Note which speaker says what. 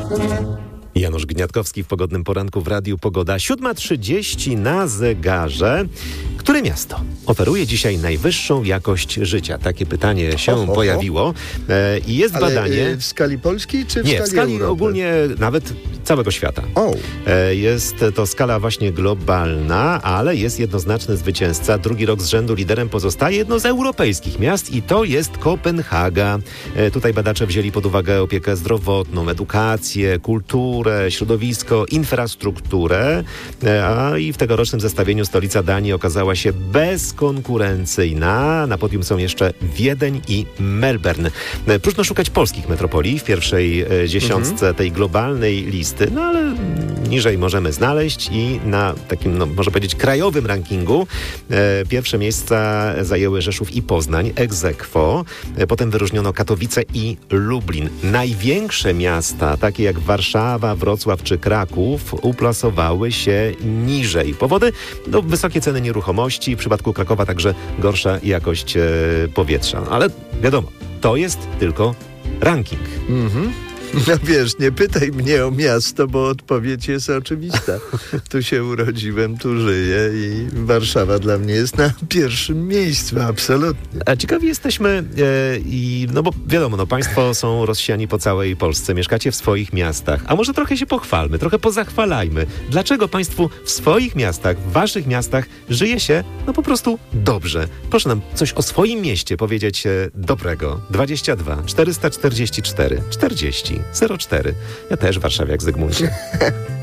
Speaker 1: Janusz Gniatkowski w Pogodnym Poranku w Radiu Pogoda. 7:30 na zegarze. Które miasto oferuje dzisiaj najwyższą jakość życia? Takie pytanie się pojawiło. I jest badanie...
Speaker 2: w skali Polski czy
Speaker 1: w skali
Speaker 2: Europy?
Speaker 1: Ogólnie nawet całego świata. Jest to skala właśnie globalna, ale jest jednoznaczny zwycięzca. Drugi rok z rzędu liderem pozostaje jedno z europejskich miast i to jest Kopenhaga. Tutaj badacze wzięli pod uwagę opiekę zdrowotną, edukację, kulturę, środowisko, infrastrukturę. A i w tegorocznym zestawieniu stolica Danii okazała się bezkonkurencyjna. Na podium są jeszcze Wiedeń i Melbourne. Próżno szukać polskich metropolii w pierwszej dziesiątce tej globalnej listy, no ale niżej możemy znaleźć i na takim, można powiedzieć, krajowym rankingu pierwsze miejsca zajęły Rzeszów i Poznań, ex aequo. Potem wyróżniono Katowice i Lublin. Największe miasta, takie jak Warszawa, Wrocław czy Kraków, uplasowały się niżej. Powody? Wysokie ceny nieruchomości, w przypadku Krakowa także gorsza jakość powietrza. Ale wiadomo, to jest tylko ranking.
Speaker 2: No wiesz, nie pytaj mnie o miasto, bo odpowiedź jest oczywista. Tu się urodziłem, tu żyję i Warszawa dla mnie jest na pierwszym miejscu, absolutnie.
Speaker 1: A ciekawi jesteśmy, bo wiadomo, państwo są rozsiani po całej Polsce, mieszkacie w swoich miastach, a może trochę się pochwalmy, trochę pozachwalajmy. Dlaczego państwu w swoich miastach, w waszych miastach żyje się, po prostu dobrze? Proszę nam coś o swoim mieście powiedzieć dobrego. 22 444 40 04. Ja też warszawiak Zygmuncie.